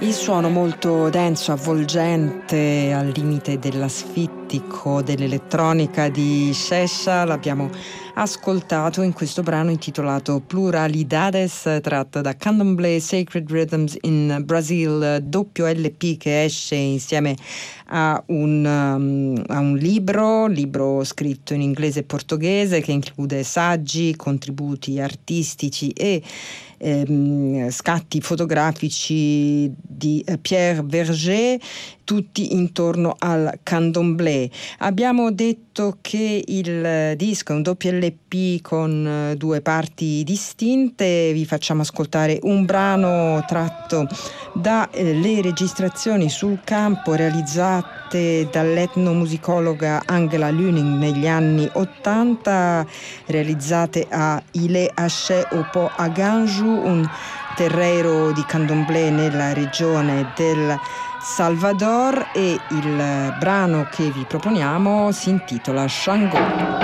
Il suono molto denso, avvolgente, al limite dell'asfittico dell'elettronica di Sciascia l'abbiamo ascoltato in questo brano intitolato Pluralidades, tratto da Candomblé Sacred Rhythms in Brazil, doppio LP che esce insieme a un libro scritto in inglese e portoghese che include saggi, contributi artistici e scatti fotografici di Pierre Verger, tutti intorno al candomblé. Abbiamo detto che il disco è un doppio LP con due parti distinte. Vi facciamo ascoltare un brano tratto dalle registrazioni sul campo realizzate dall'etnomusicologa Angela Luning negli anni 80, realizzate a Ilé Haché Opo Aganju, un terreiro di candomblé nella regione del Salvador, e il brano che vi proponiamo si intitola Shango.